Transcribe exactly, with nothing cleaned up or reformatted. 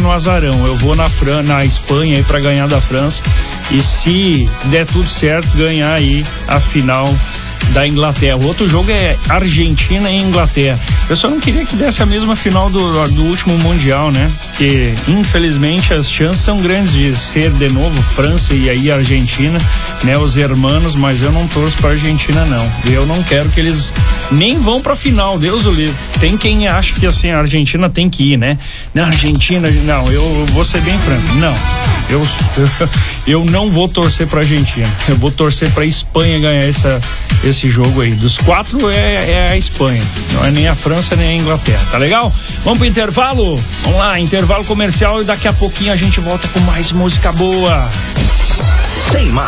no azarão. Eu vou na, Fran, na Espanha aí pra ganhar da França. E se der tudo certo, ganhar aí a final da Inglaterra. O outro jogo é Argentina e Inglaterra. Eu só não queria que desse a mesma final do, do último Mundial, né? Porque, infelizmente, as chances são grandes de ser de novo França e aí Argentina, né? Os hermanos, mas eu não torço pra Argentina, não. Eu não quero que eles nem vão pra final, Deus o livre. Tem quem acha que, assim, a Argentina tem que ir, né? Na Argentina, não, eu vou ser bem franco, não. Eu, eu não vou torcer pra Argentina. Eu vou torcer pra Espanha ganhar essa, esse jogo aí. Dos quatro é, é a Espanha. Não é nem a França nem a Inglaterra. Tá legal? Vamos pro intervalo? Vamos lá, intervalo comercial e daqui a pouquinho a gente volta com mais música boa. Tem mais.